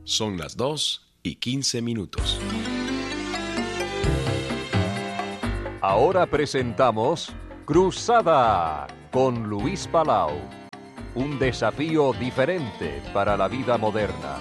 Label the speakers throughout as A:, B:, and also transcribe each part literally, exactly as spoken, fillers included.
A: Son las dos y quince minutos.
B: Ahora presentamos Cruzada con Luis Palau. Un desafío diferente para la vida moderna.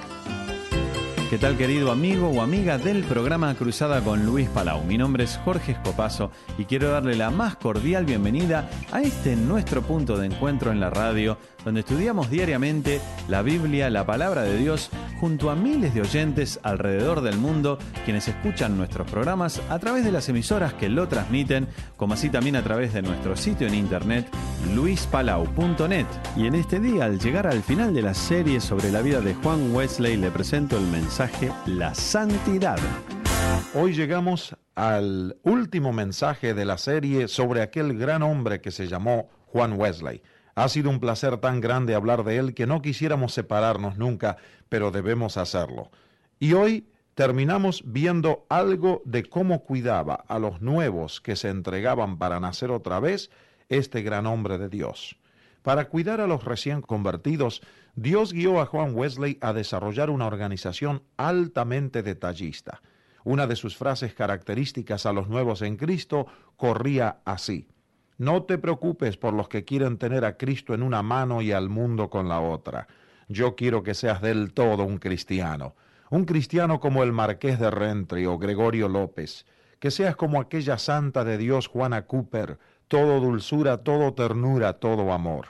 C: ¿Qué tal, querido amigo o amiga del programa Cruzada con Luis Palau? Mi nombre es Jorge Escopazo y quiero darle la más cordial bienvenida a este nuestro punto de encuentro en la radio, donde estudiamos diariamente la Biblia, la Palabra de Dios, junto a miles de oyentes alrededor del mundo, quienes escuchan nuestros programas a través de las emisoras que lo transmiten, como así también a través de nuestro sitio en internet, luis palau punto net. Y en este día, al llegar al final de la serie sobre la vida de Juan Wesley, le presento el mensaje La Santidad.
D: Hoy llegamos al último mensaje de la serie sobre aquel gran hombre que se llamó Juan Wesley. Ha sido un placer tan grande hablar de él que no quisiéramos separarnos nunca, pero debemos hacerlo. Y hoy terminamos viendo algo de cómo cuidaba a los nuevos que se entregaban para nacer otra vez este gran hombre de Dios. Para cuidar a los recién convertidos, Dios guió a Juan Wesley a desarrollar una organización altamente detallista. Una de sus frases características a los nuevos en Cristo corría así: no te preocupes por los que quieren tener a Cristo en una mano y al mundo con la otra. Yo quiero que seas del todo un cristiano. Un cristiano como el Marqués de Rentry o Gregorio López. Que seas como aquella santa de Dios Juana Cooper, todo dulzura, todo ternura, todo amor.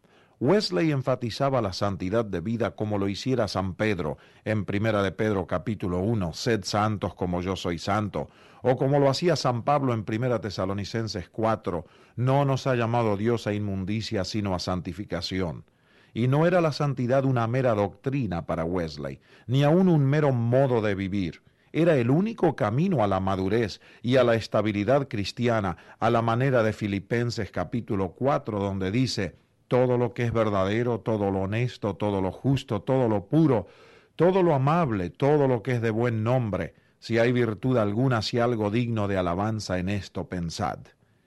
D: Wesley enfatizaba la santidad de vida como lo hiciera San Pedro en Primera de Pedro capítulo uno, sed santos como yo soy santo, o como lo hacía San Pablo en Primera Tesalonicenses cuatro, no nos ha llamado Dios a inmundicia sino a santificación. Y no era la santidad una mera doctrina para Wesley, ni aun un mero modo de vivir. Era el único camino a la madurez y a la estabilidad cristiana, a la manera de Filipenses capítulo cuatro, donde dice: todo lo que es verdadero, todo lo honesto, todo lo justo, todo lo puro, todo lo amable, todo lo que es de buen nombre, si hay virtud alguna, si algo digno de alabanza, en esto pensad.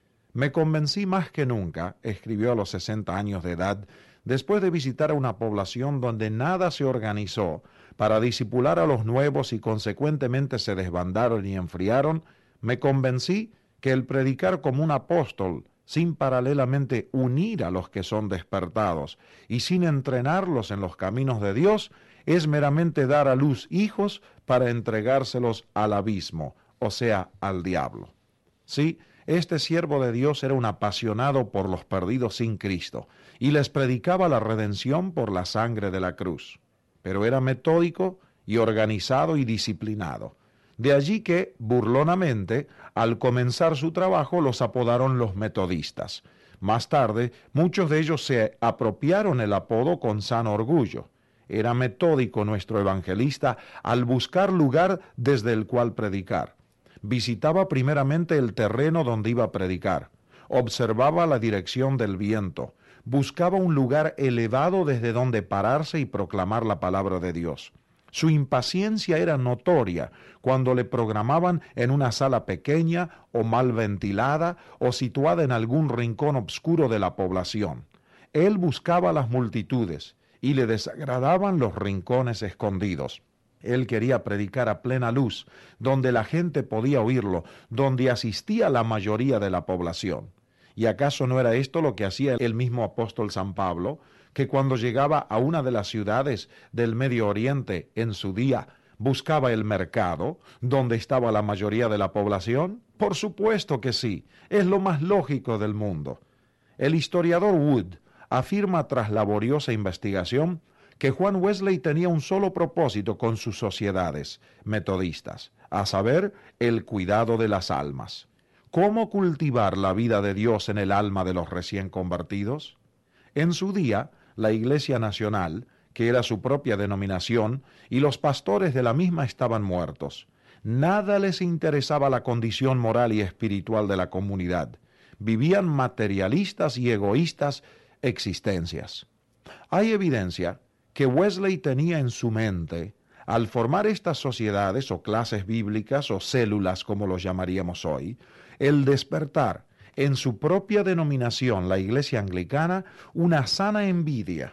D: Me convencí más que nunca, escribió a los sesenta años de edad, después de visitar a una población donde nada se organizó para disipular a los nuevos y consecuentemente se desbandaron y enfriaron, me convencí que el predicar como un apóstol, sin paralelamente unir a los que son despertados y sin entrenarlos en los caminos de Dios, es meramente dar a luz hijos para entregárselos al abismo, o sea, al diablo. Sí, este siervo de Dios era un apasionado por los perdidos sin Cristo y les predicaba la redención por la sangre de la cruz. Pero era metódico y organizado y disciplinado. De allí que, burlonamente, al comenzar su trabajo los apodaron los metodistas. Más tarde, muchos de ellos se apropiaron el apodo con sano orgullo. Era metódico nuestro evangelista al buscar lugar desde el cual predicar. Visitaba primeramente el terreno donde iba a predicar. Observaba la dirección del viento. Buscaba un lugar elevado desde donde pararse y proclamar la palabra de Dios. Su impaciencia era notoria cuando le programaban en una sala pequeña o mal ventilada o situada en algún rincón obscuro de la población. Él buscaba las multitudes y le desagradaban los rincones escondidos. Él quería predicar a plena luz, donde la gente podía oírlo, donde asistía la mayoría de la población. ¿Y acaso no era esto lo que hacía el mismo apóstol San Pablo, que cuando llegaba a una de las ciudades del Medio Oriente en su día, buscaba el mercado, donde estaba la mayoría de la población? Por supuesto que sí, es lo más lógico del mundo. El historiador Wood afirma tras laboriosa investigación que Juan Wesley tenía un solo propósito con sus sociedades metodistas, a saber, el cuidado de las almas. ¿Cómo cultivar la vida de Dios en el alma de los recién convertidos? En su día, la Iglesia Nacional, que era su propia denominación, y los pastores de la misma estaban muertos. Nada les interesaba la condición moral y espiritual de la comunidad. Vivían materialistas y egoístas existencias. Hay evidencia que Wesley tenía en su mente, al formar estas sociedades o clases bíblicas o células como los llamaríamos hoy, el despertar en su propia denominación, la Iglesia Anglicana, una sana envidia,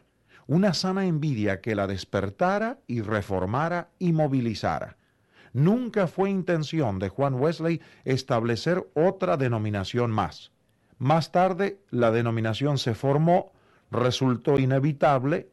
D: una sana envidia que la despertara y reformara y movilizara. Nunca fue intención de Juan Wesley establecer otra denominación más. Más tarde, la denominación se formó, resultó inevitable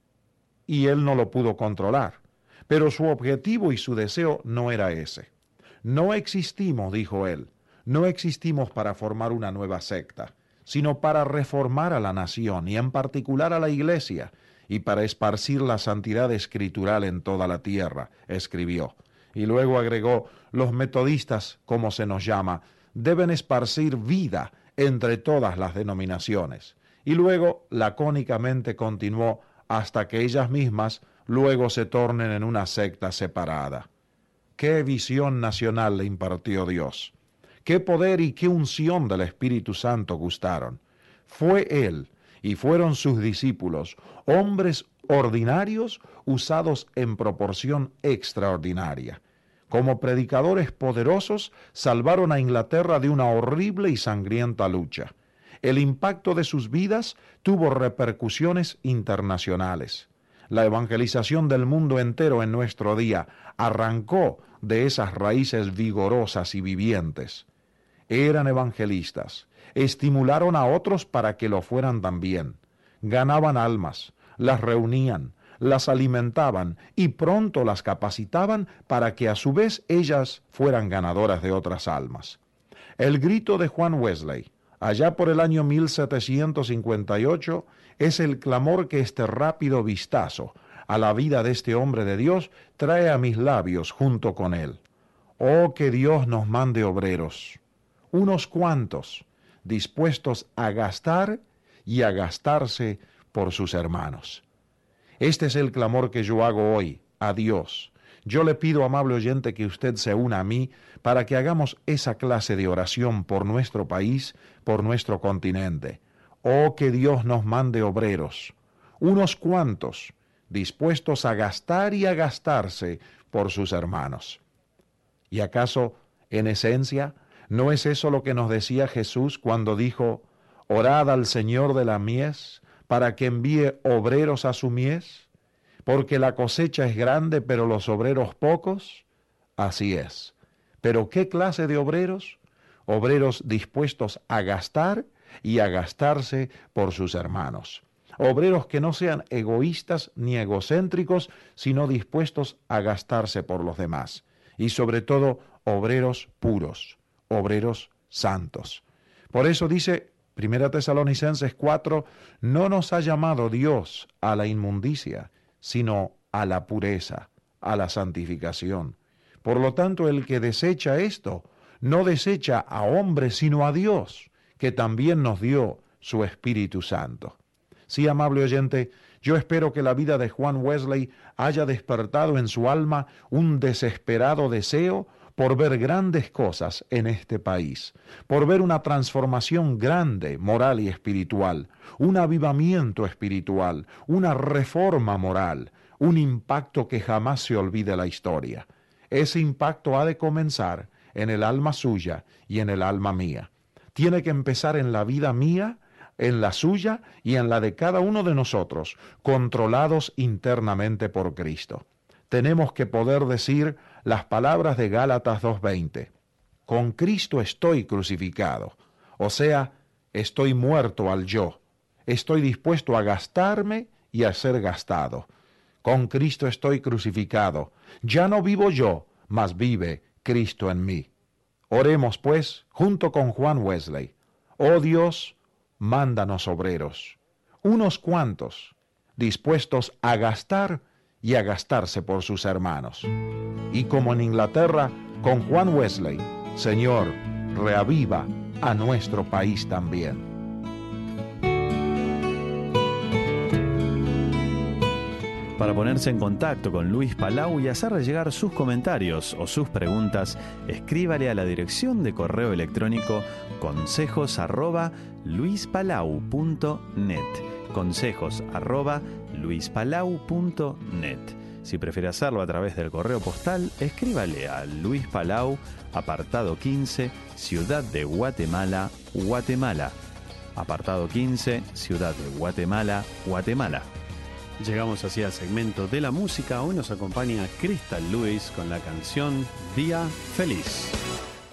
D: y él no lo pudo controlar. Pero su objetivo y su deseo no era ese. No existimos, dijo él, no existimos para formar una nueva secta, sino para reformar a la nación y en particular a la iglesia, y para esparcir la santidad escritural en toda la tierra, escribió. Y luego agregó, los metodistas, como se nos llama, deben esparcir vida entre todas las denominaciones. Y luego, lacónicamente continuó, hasta que ellas mismas luego se tornen en una secta separada. ¡Qué visión nacional le impartió Dios! ¡Qué poder y qué unción del Espíritu Santo gustaron! Fue Él y fueron sus discípulos, hombres ordinarios usados en proporción extraordinaria. Como predicadores poderosos, salvaron a Inglaterra de una horrible y sangrienta lucha. El impacto de sus vidas tuvo repercusiones internacionales. La evangelización del mundo entero en nuestro día arrancó de esas raíces vigorosas y vivientes. Eran evangelistas, estimularon a otros para que lo fueran también, ganaban almas, las reunían, las alimentaban y pronto las capacitaban para que a su vez ellas fueran ganadoras de otras almas. El grito de Juan Wesley, allá por el año mil setecientos cincuenta y ocho, es el clamor que este rápido vistazo a la vida de este hombre de Dios trae a mis labios junto con él. Oh, que Dios nos mande obreros, unos cuantos, dispuestos a gastar y a gastarse por sus hermanos. Este es el clamor que yo hago hoy a Dios. Yo le pido, amable oyente, que usted se una a mí para que hagamos esa clase de oración por nuestro país, por nuestro continente. Oh, que Dios nos mande obreros, unos cuantos, dispuestos a gastar y a gastarse por sus hermanos. ¿Y acaso, en esencia, no es eso lo que nos decía Jesús cuando dijo, orad al Señor de la mies para que envíe obreros a su mies? Porque la cosecha es grande, pero los obreros pocos. Así es. ¿Pero qué clase de obreros? Obreros dispuestos a gastar y a gastarse por sus hermanos. Obreros que no sean egoístas ni egocéntricos, sino dispuestos a gastarse por los demás. Y sobre todo, obreros puros, obreros santos. Por eso dice Primera Tesalonicenses cuatro, no nos ha llamado Dios a la inmundicia, sino a la pureza, a la santificación. Por lo tanto, el que desecha esto, no desecha a hombres, sino a Dios, que también nos dio su Espíritu Santo. Sí, amable oyente, yo espero que la vida de Juan Wesley haya despertado en su alma un desesperado deseo por ver grandes cosas en este país, por ver una transformación grande, moral y espiritual, un avivamiento espiritual, una reforma moral, un impacto que jamás se olvide la historia. Ese impacto ha de comenzar en el alma suya y en el alma mía. Tiene que empezar en la vida mía, en la suya y en la de cada uno de nosotros, controlados internamente por Cristo. Tenemos que poder decir las palabras de Gálatas dos veinte. Con Cristo estoy crucificado, o sea, estoy muerto al yo. Estoy dispuesto a gastarme y a ser gastado. Con Cristo estoy crucificado. Ya no vivo yo, mas vive Cristo en mí. Oremos, pues, junto con Juan Wesley. Oh Dios, mándanos obreros, unos cuantos, dispuestos a gastar y a gastarse por sus hermanos. Y como en Inglaterra, con Juan Wesley, Señor, reaviva a nuestro país también.
C: Para ponerse en contacto con Luis Palau y hacerle llegar sus comentarios o sus preguntas, escríbale a la dirección de correo electrónico consejos arroba luispalau punto net. Consejos arroba luispalau punto net. Si prefiere hacerlo a través del correo postal, escríbale a Luis Palau, apartado quince, Ciudad de Guatemala, Guatemala. Apartado quince, Ciudad de Guatemala, Guatemala. Llegamos así al segmento de la música. Hoy nos acompaña Crystal Lewis con la canción Día Feliz.